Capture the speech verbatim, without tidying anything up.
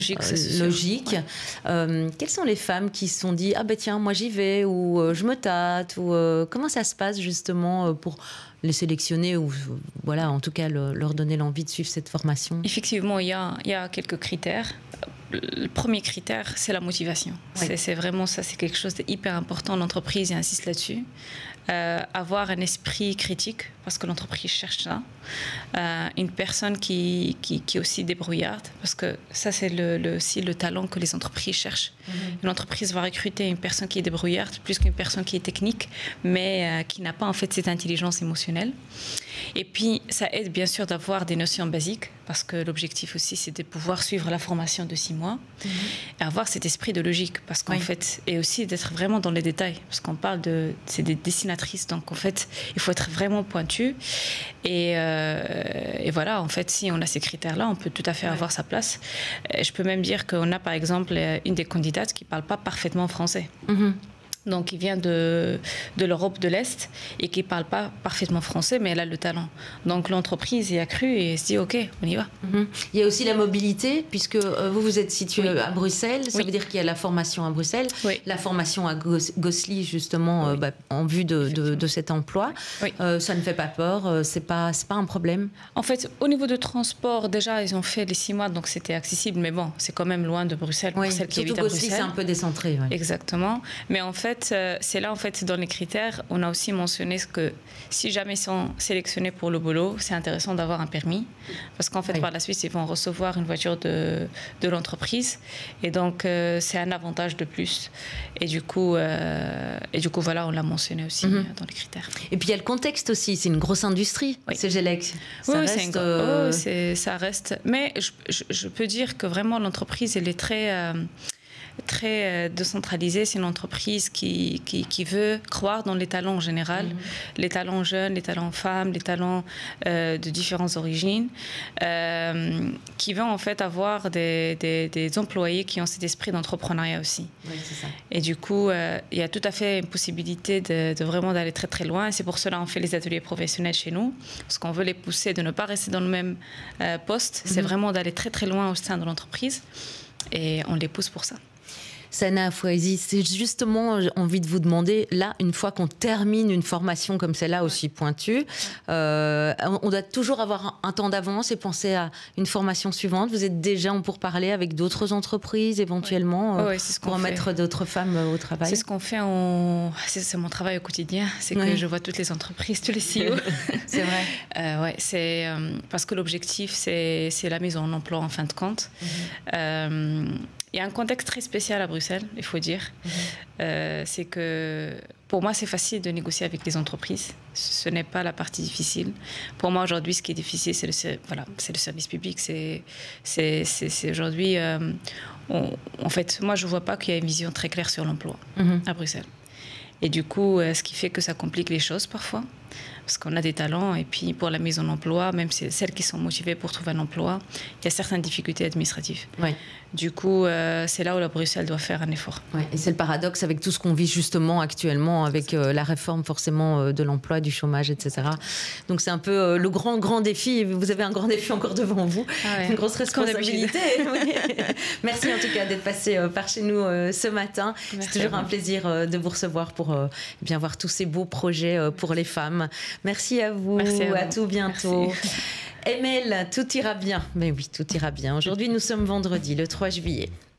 Logique, ça, euh, logique. Ouais. Euh, quelles sont les femmes qui se sont dit « Ah ben tiens, moi j'y vais » ou euh, « Je me tâte » ou euh, comment ça se passe justement pour les sélectionner ou voilà, en tout cas le, leur donner l'envie de suivre cette formation? Effectivement, il y a, il y a quelques critères. Le premier critère, c'est la motivation. Oui. C'est vraiment ça, c'est quelque chose d'hyper important. L'entreprise insiste là-dessus. Euh, avoir un esprit critique, parce que l'entreprise cherche ça. Euh, une personne qui, qui, qui est aussi débrouillarde, parce que ça, c'est le, le, aussi le talent que les entreprises cherchent. Mm-hmm. Une entreprise va recruter une personne qui est débrouillarde, plus qu'une personne qui est technique, mais euh, qui n'a pas en fait cette intelligence émotionnelle. Et puis, ça aide bien sûr d'avoir des notions basiques, parce que l'objectif aussi, c'est de pouvoir suivre la formation de six mois mmh. et avoir cet esprit de logique, parce qu'en oui. fait, et aussi d'être vraiment dans les détails, parce qu'on parle de, c'est des dessinatrices, donc en fait, il faut être vraiment pointu. Et, euh, et voilà, en fait, si on a ces critères-là, on peut tout à fait ouais. avoir sa place. Et je peux même dire qu'on a par exemple une des candidates qui ne parle pas parfaitement français. Mmh. Donc, qui vient de, de l'Europe de l'Est et qui ne parle pas parfaitement français, mais elle a le talent. Donc, l'entreprise y a cru et se dit, OK, on y va. Mm-hmm. Il y a aussi la mobilité, puisque vous, vous êtes situé oui. à Bruxelles. Ça oui. veut dire qu'il y a la formation à Bruxelles, oui. la formation à Gosselies, justement, oui. euh, bah, en vue de, de, de cet emploi. Oui. Euh, ça ne fait pas peur, ce n'est pas, c'est pas un problème? En fait, au niveau de transport, déjà, ils ont fait les six mois, donc c'était accessible. Mais bon, c'est quand même loin de Bruxelles. Oui, Bruxelles qui surtout habite à Gosselies, Bruxelles. C'est un peu décentré. Oui. Exactement. Mais en fait, c'est là, en fait, dans les critères, on a aussi mentionné que si jamais ils sont sélectionnés pour le boulot, c'est intéressant d'avoir un permis. Parce qu'en fait, oui. par la suite, ils vont recevoir une voiture de, de l'entreprise. Et donc, euh, c'est un avantage de plus. Et du coup, euh, et du coup voilà, on l'a mentionné aussi mm-hmm. dans les critères. Et puis, il y a le contexte aussi. C'est une grosse industrie, oui. C G L E C. Ça oui, reste... Euh... Oh, c'est, ça reste... Mais je, je, je peux dire que vraiment, l'entreprise, elle est très... Euh, très décentralisée. C'est une entreprise qui, qui, qui veut croire dans les talents en général, mmh. les talents jeunes, les talents femmes, les talents euh, de différentes origines, euh, qui veut en fait avoir des, des, des employés qui ont cet esprit d'entrepreneuriat aussi. Oui, c'est ça. Et du coup, euh, il y a tout à fait une possibilité de, de vraiment d'aller très très loin. Et c'est pour cela qu'on fait les ateliers professionnels chez nous, parce qu'on veut les pousser de ne pas rester dans le même euh, poste. Mmh. C'est vraiment d'aller très très loin au sein de l'entreprise. Et on les pousse pour ça. Sana Fouazi, c'est justement envie de vous demander, là, une fois qu'on termine une formation comme celle-là aussi pointue, euh, on doit toujours avoir un temps d'avance et penser à une formation suivante. Vous êtes déjà en pourparlers avec d'autres entreprises éventuellement oui. Oui, c'est ce pour mettre d'autres femmes au travail? C'est ce qu'on fait, en... c'est, c'est mon travail au quotidien, c'est oui. que je vois toutes les entreprises, tous les C E O. C'est vrai. Euh, ouais, c'est, euh, parce que l'objectif, c'est, c'est la mise en emploi en fin de compte. Mm-hmm. Euh, Il y a un contexte très spécial à Bruxelles, il faut dire. Mmh. Euh, c'est que pour moi, c'est facile de négocier avec les entreprises. Ce n'est pas la partie difficile. Pour moi, aujourd'hui, ce qui est difficile, c'est le, voilà, c'est le service public. C'est, c'est, c'est, c'est aujourd'hui... Euh, on, en fait, moi, je ne vois pas qu'il y a une vision très claire sur l'emploi mmh. à Bruxelles. Et du coup, euh, ce qui fait que ça complique les choses parfois. Parce qu'on a des talents, et puis pour la mise en emploi, même celles qui sont motivées pour trouver un emploi, il y a certaines difficultés administratives. Oui. Du coup, euh, c'est là où la Bruxelles doit faire un effort. Oui, et c'est le paradoxe avec tout ce qu'on vit justement actuellement, avec euh, la réforme forcément euh, de l'emploi, du chômage, et cetera. Donc c'est un peu euh, le grand, grand défi. Vous avez un grand défi encore devant vous, ah ouais. une grosse responsabilité. Oui. Merci en tout cas d'être passé euh, par chez nous euh, ce matin. Merci c'est toujours un plaisir euh, de vous recevoir pour euh, bien voir tous ces beaux projets euh, pour les femmes. Merci à vous, Merci à, vous. À tout bientôt. Merci. Emel, tout ira bien. Mais oui, tout ira bien. Aujourd'hui, nous sommes vendredi, le trois juillet.